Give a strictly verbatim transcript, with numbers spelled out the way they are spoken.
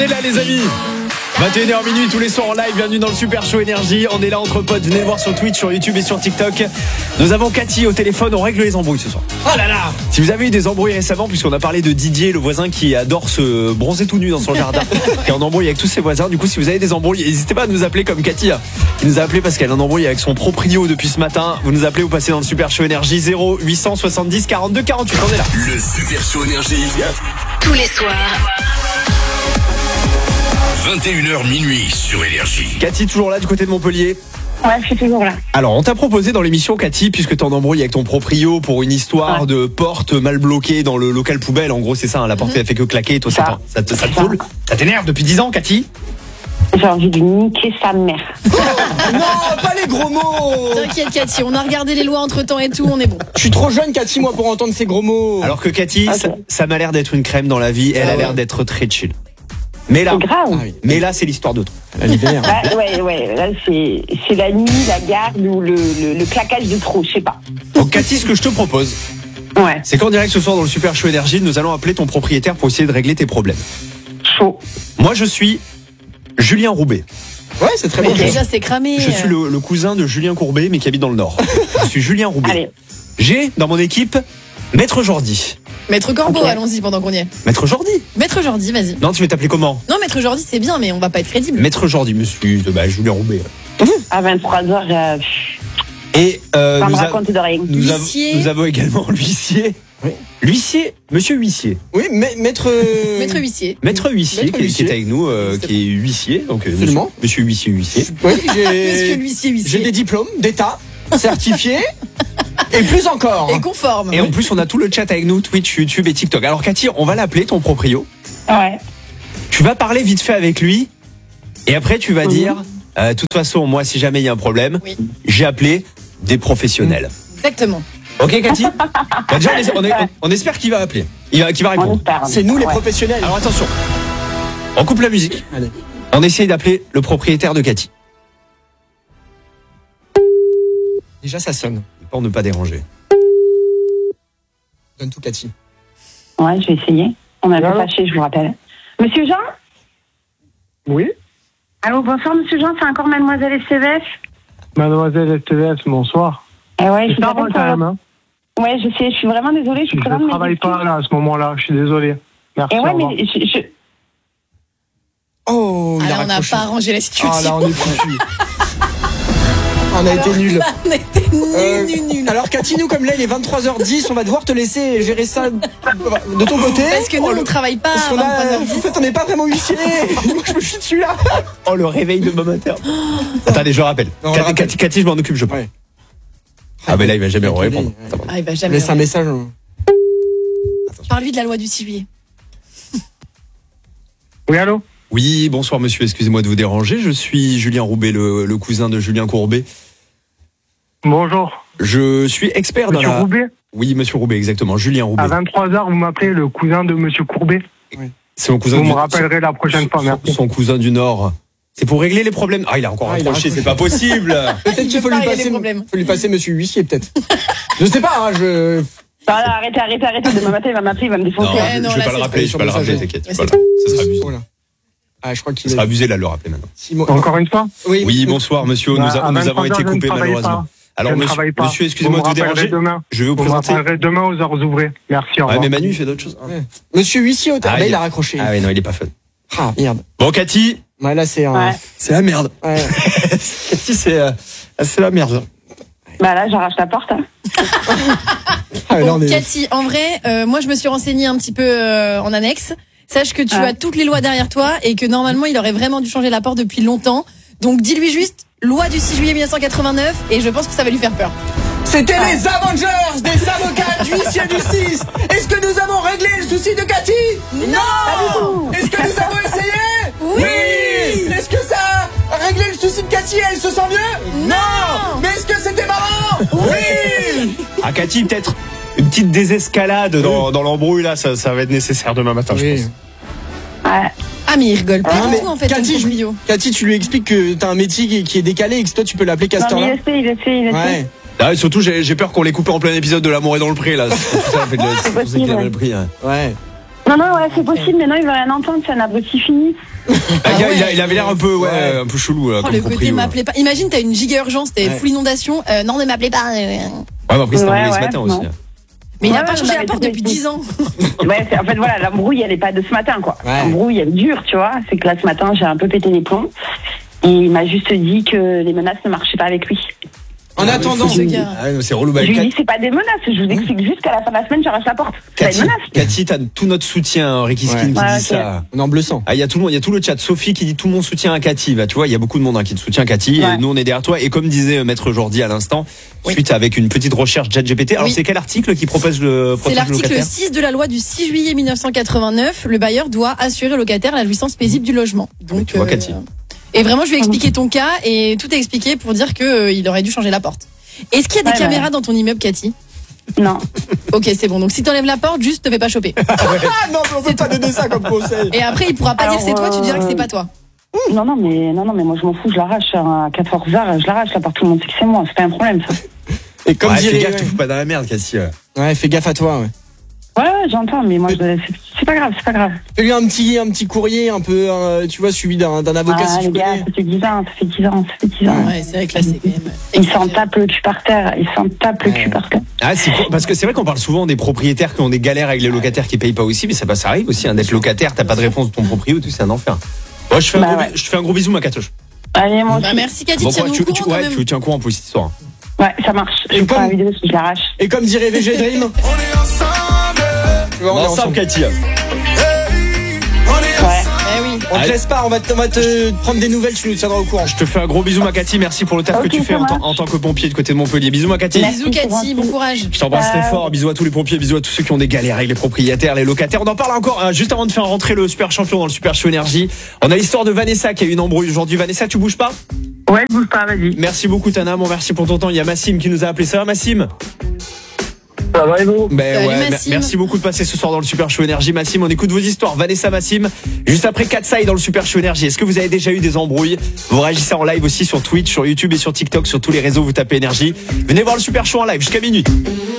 On est là les amis, vingt et une heures minuit tous les soirs en live, bienvenue dans le Super Show Énergie. On est là entre potes, venez le voir sur Twitch, sur YouTube et sur TikTok. Nous avons Cathy au téléphone, on règle les embrouilles ce soir. Oh là là. Si vous avez eu des embrouilles récemment, puisqu'on a parlé de Didier, le voisin qui adore se bronzer tout nu dans son jardin, qui est en embrouille avec tous ses voisins. Du coup, si vous avez des embrouilles, n'hésitez pas à nous appeler comme Cathy, qui nous a appelé parce qu'elle est en embrouille avec son proprio depuis ce matin. Vous nous appelez, vous passez dans le Super Show Énergie, zéro huit cent soixante-dix quarante-deux quarante-huit. On est là. Le Super Show Énergie. Tous les soirs. vingt et une heures minuit sur Énergie. Cathy, toujours là du côté de Montpellier? Ouais, je suis toujours là. Alors, on t'a proposé dans l'émission, Cathy, puisque t'es en embrouille avec ton proprio pour une histoire ouais. de porte mal bloquée dans le local poubelle. En gros, c'est ça, hein, la porte, mmh. elle fait que claquer. Toi, ça, ça, te, ça te saoule? Ça t'énerve depuis dix ans, Cathy? J'ai envie de niquer sa mère. Non, pas les gros mots. T'inquiète, Cathy, on a regardé les lois entre temps et tout, on est bon. Je suis trop jeune, Cathy, moi, pour entendre ces gros mots. Alors que Cathy, okay. ça, ça m'a l'air d'être une crème dans la vie. Elle ah, a l'air ouais. d'être très chill. Mais là, c'est grave. Ah oui. Mais là, c'est l'histoire d'autres. L'hiver. Ouais, ouais, ouais. Là, c'est, c'est la nuit, la garde ou le, le, le claquage de trop, je sais pas. Donc, Cathy, ce que je te propose, ouais. c'est qu'en direct ce soir dans le Super Show Énergie, nous allons appeler ton propriétaire pour essayer de régler tes problèmes. Chaud. Moi, je suis Julien Roubaix. Ouais, c'est très mais bien. Déjà, c'est cramé. Je suis le, le cousin de Julien Courbet, mais qui habite dans le Nord. Je suis Julien Roubaix. Allez. J'ai dans mon équipe Maître Jordi. Maître Corbeau, okay. Allons-y pendant qu'on y est. Maître Jordi. Maître Jordi, vas-y. Non, tu veux t'appeler comment? Non, Maître Jordi, c'est bien, mais on va pas être crédible. Maître Jordi, monsieur, bah, Julien Roubaix. À vingt-trois heures, euh... Et euh, ça nous, me a... raconte de rien. nous, av... nous avons également l'huissier. Oui. L'huissier, monsieur huissier. Oui, ma- maître. Maître huissier. Maître huissier, Maître qui, huissier. qui est avec nous, euh, qui est huissier. Donc, euh, monsieur, monsieur huissier, huissier. Oui, j'ai. Monsieur l'huissier, huissier. J'ai des diplômes d'État, certifiés. Et plus encore. Et conforme. Et en plus, on a tout le chat avec nous, Twitch, YouTube et TikTok. Alors, Cathy, on va l'appeler, ton proprio. Ouais. Tu vas parler vite fait avec lui. Et après, tu vas mmh. dire, de euh, toute façon, moi, si jamais il y a un problème, oui. j'ai appelé des professionnels. Mmh. Exactement. Ok, Cathy. Bah, déjà, on, est, on, on espère qu'il va appeler. Il va, qu'il va répondre. Espère, c'est nous les ouais. professionnels. Alors, attention. On coupe la musique. Allez. On essaye d'appeler le propriétaire de Cathy. Déjà, ça sonne. Pour ne pas déranger. Donne tout, Cathy. Ouais, je vais essayer. On a bien fâché, je vous rappelle. Monsieur Jean? Oui. Allô, bonsoir, monsieur Jean, c'est encore mademoiselle S T V F? Mademoiselle S T V F, bonsoir. Eh ouais, c'est je pas moi quand même, hein. Ouais, je sais, je suis vraiment désolée. Je, je ne travaille pas là, à ce moment-là, je suis désolé. Merci. Et ouais, mais je... je... Oh, ah, là, on n'a pas arrangé la situation. Ah, là, on est foutu. On a alors, été nuls. On a été nuls, euh, nuls, nuls. Alors, Cathy, nous, comme là, il est vingt-trois heures dix, on va devoir te laisser gérer ça de ton côté. Parce que nous, oh, on ne travaille pas à vingt-trois heures dix. En fait, on n'est pas vraiment huissier. Moi, je me suis dessus là. Oh, le réveil de demain matin. Attendez, je rappelle. Non, Cathy, Cathy, Cathy, je m'en occupe, je pense. Ouais. Ah, mais là, il va jamais répondre. Ouais. Ah, il va jamais. Laisse un message. Hein. Parle-lui de la loi du six juillet. Oui, allô? Oui, bonsoir, monsieur. Excusez-moi de vous déranger. Je suis Julien Roubaix, le, le cousin de Julien Courbet. Bonjour. Je suis expert monsieur dans la... Roubaix? Oui, monsieur Roubaix, exactement. Julien Roubaix. À vingt-trois heures, vous m'appelez le cousin de monsieur Courbet? Oui. C'est mon cousin vous du... me rappellerez la prochaine fois, merci. Son cousin du Nord. C'est pour régler les problèmes. Ah, il a encore ah, raccroché, c'est pas possible. Peut-être qu'il faut lui passer, faut lui passer monsieur huissier, peut-être. Je sais pas, hein, je... Ah, là, arrêtez, arrêtez, arrêtez. Demain matin, il va m'appeler, il va me défoncer. Non, je, non, je vais pas le rappeler, je vais pas le rappeler, t'inquiète. Ça sera abusé. Ah, je crois qu'il ça sera abusé là de le rappeler maintenant. Simon... Encore une fois? Oui, oui bonsoir monsieur, bah, nous, a, nous avons été coupés malheureusement. Alors monsieur, monsieur excusez-moi de vous déranger. Demain. Je vais vous, vous présenter. Me demain aux heures ouvrées. Merci, au revoir. Ouais, mais Manu il fait d'autres choses. Ouais. Monsieur huissier, ah, là, il a raccroché. Ah oui, non, il est pas fun. Ah, merde. Bon, Cathy. Ouais, là, c'est, ouais. c'est la merde. Ouais. Cathy, c'est, euh, c'est la merde. Bah là, j'arrache la porte. Hein. ah, bon, est... Cathy, en vrai, euh, moi, je me suis renseignée un petit peu euh, en annexe. Sache que tu ah. as toutes les lois derrière toi et que normalement, il aurait vraiment dû changer la porte depuis longtemps. Donc, dis-lui juste loi du six juillet mille neuf cent quatre-vingt-neuf et je pense que ça va lui faire peur. C'était ah. les Avengers des avocats du huissier de justice. Est-ce que nous avons réglé le souci de Cathy? Non. Est-ce que nous avons essayé? Oui. oui. Est-ce que ça a réglé le souci de Cathy et elle se sent mieux? Non. Mais est-ce que c'était marrant? Oui. Ah, Cathy, peut-être une petite désescalade oui. dans, dans l'embrouille là, ça, ça va être nécessaire demain matin, oui. je pense. Ouais. Ah mais il rigole pas ah, du tout en fait. Cathy, je, Cathy, tu lui expliques que t'as un métier qui est décalé et que toi tu peux l'appeler Castor. Non, mais il le sait, il le sait, il le ouais. sait. Ah, surtout j'ai, j'ai peur qu'on l'ait coupé en plein épisode de L'amour est dans le prix là. C'est pour ça, en fait, c'est pour ça qu'il a mal pris. Hein. Ouais. Non, non, ouais, c'est possible, mais non, il veut rien entendre, c'est un abruti fini. Ah, Ah gars, ouais. il, a- il avait l'air un peu, ouais, Ouais. un peu chelou. Là, Oh, comme le côté proprio. m'appelez pas. Imagine, t'as une giga urgence, t'es Ouais. full inondation. Euh, non, ne m'appelez pas. Ouais, mais après, c'était Ouais, embrouillé ce ouais, matin non. aussi. Mais il Ouais, a pas ouais, changé non, la mais porte tout depuis est- dix ans. Ouais, c'est, en fait, voilà, l'embrouille, elle est pas de ce matin, quoi. Ouais. L'embrouille, elle dure, tu vois. C'est que là, ce matin, j'ai un peu pété les plombs. Et il m'a juste dit que les menaces ne marchaient pas avec lui. En Ah, attendant, ce gars. Ah, non, c'est relou. Bah, Je lui Kat- ai dit, c'est pas des menaces. Je vous explique juste qu'à la fin de la semaine, j'arrache la porte. C'est pas Cathy, une menace. Cathy, t'as tout notre soutien, Ricky Skin Ouais. qui Ouais, dit ok. ça. on est en bleu sang. Ah, il y a tout le monde, il y a tout le chat. Sophie qui dit tout mon soutien à Cathy. Bah, tu vois, il y a beaucoup de monde hein, qui te soutient, Cathy. Ouais. Et nous, on est derrière toi. Et comme disait euh, Maître Jordi à l'instant, Oui. suite avec une petite recherche ChatGPT. Alors, Oui. c'est quel article qui propose le C'est protège le l'article locataire six de la loi du six juillet mille neuf cent quatre-vingt-neuf. Le bailleur doit assurer au locataire la jouissance paisible du logement. Donc, tu vois, Cathy. Et vraiment, je lui ai expliqué ton cas et tout est expliqué pour dire que euh, il aurait dû changer la porte. Est-ce qu'il y a des Ouais, caméras ouais. dans ton immeuble, Cathy? Non. Ok, c'est bon. Donc si t'enlèves la porte, juste te fais pas choper. Ah non, mais on peut pas donner ça comme conseil. Et après, il pourra pas Alors, dire c'est toi, tu diras que c'est euh, pas toi. Non, non, mais, non, non, mais moi, je m'en fous, je l'arrache. À quatorze heures, je l'arrache, la porte, tout le monde sait que c'est moi. C'est pas un problème, ça. Et comme Ouais, fais dirait, gaffe, ouais. tu fous pas dans la merde, Cathy. euh. Ouais, fais gaffe à toi, ouais. Ouais, ouais, j'entends, mais moi, je- c'est, c'est pas grave, c'est pas grave. Fais-lui un petit, un petit courrier un peu, euh, tu vois, suivi d'un, d'un avocat Ah, si tu les gars, connais. ça fait dix ans, ça fait dix ans, ça fait dix ans. Ouais, c'est vrai que là, c'est quand même. Ils s'en tapent le cul par terre, ils s'en tapent le Ouais. cul par terre. Ah, c'est quoi parce que c'est vrai qu'on parle souvent des propriétaires qui ont des galères avec les locataires qui payent pas aussi, mais ça, bah, ça arrive aussi hein, d'être locataire, t'as pas de réponse de ton proprio, tout c'est un enfer. Moi, je fais un Bah gros, ouais. je te fais un gros bisou, ma Catoche. Allez, moi aussi. Bah, merci, Cathy, Bon, tiens-nous quoi, au tu, tu, courant quand ouais, même. tu tiens au courant pour cette histoire. Ouais, ça marche. Je Et vais faire comme- la vidéo si je l'arrache. Et comme dirait V G Dream, tu vois, on est ensemble. Cathy. Ouais. Eh oui. On te Allez. laisse pas, on va, te- on va te prendre des nouvelles, tu nous tiendras au courant. Je te fais un gros bisou, ma Cathy. Merci pour le taf Ok, que tu fais ça en, tant- marche. en tant que pompier de côté de Montpellier. Bisous, ma Cathy. Merci. Bisous, Cathy, bon courage. Je t'embrasse très Euh, fort. Bisous à tous les pompiers, bisous à tous ceux qui ont des galères avec les propriétaires, les locataires. On en parle encore hein, juste avant de faire rentrer le super champion dans le super show énergie. On a l'histoire de Vanessa qui a eu une embrouille aujourd'hui. Vanessa, tu bouges pas? Ouais, bouge pas, vas-y. Merci beaucoup, Tana. Bon, merci pour ton temps. Il y a Massim qui nous a appelé. Ça va, Massim? Ça va et vous? Ben Salut, ouais, mer- Massim. merci beaucoup de passer ce soir dans le Super Show Énergie. Massim, on écoute vos histoires. Vanessa, Massim, juste après Katsai dans le Super Show Énergie. Est-ce que vous avez déjà eu des embrouilles? Vous réagissez en live aussi sur Twitch, sur YouTube et sur TikTok, sur tous les réseaux. Vous tapez Énergie. Venez voir le Super Show en live jusqu'à minuit.